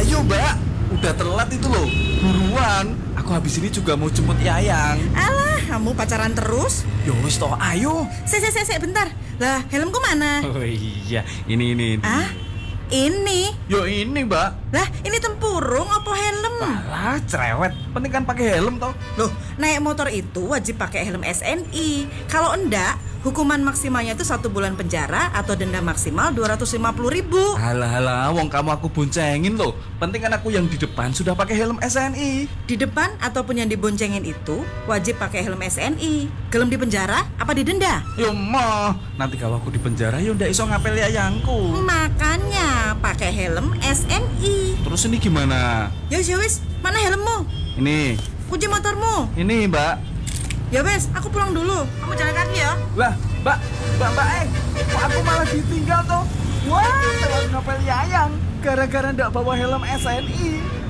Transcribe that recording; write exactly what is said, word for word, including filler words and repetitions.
Ayo mbak, udah telat itu loh. Buruan, aku habis ini juga mau jemput Yayang. Alah, kamu pacaran terus? Yo wis toh, ayo. Sek, sek, sek, sek, bentar. Lah, helmku mana? Oh iya, ini ini. ini. Ah, ini? Yo ini mbak. Lah, ini tempurung apa helm? Alah, cerewet. Penting kan pakai helm toh. Loh, naik motor itu wajib pakai helm S N I. Kalau enggak, hukuman maksimalnya itu satu bulan penjara atau denda maksimal dua ratus lima puluh ribu. Alah, alah, wong kamu aku boncengin loh. Penting kan aku yang di depan sudah pakai helm S N I. Di depan ataupun yang diboncengin itu wajib pakai helm S N I. Gelem di penjara apa didenda? Yo mah, nanti kalau aku di penjara yo ndak iso ngapel Yayangku. Makanya pakai helm S N I. Terus ini gimana? Yowis, yowis, mana helmmu? Ini, Kunci motormu. ini mbak. Ya wes, aku pulang dulu. Kamu jalan kaki ya. Lah, mbak, mbak, mbak, eh, kok aku malah ditinggal toh? Wah, telat ngapel Yayang gara-gara ndak bawa helm S N I.